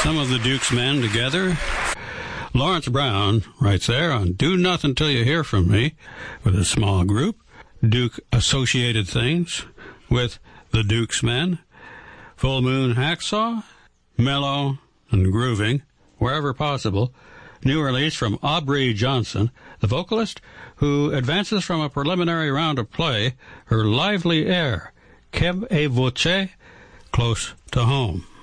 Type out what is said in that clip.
some of the Duke's men together. Lawrence Brown writes there on Do Nothing Till You Hear From Me with a small group. Duke Associated Things with the Duke's Men. Full Moon Hacksaw, mellow and grooving, wherever possible. New release from Aubrey Johnson, the vocalist who advances from a preliminary round of play her lively air, Keb e Voce, Close to Home.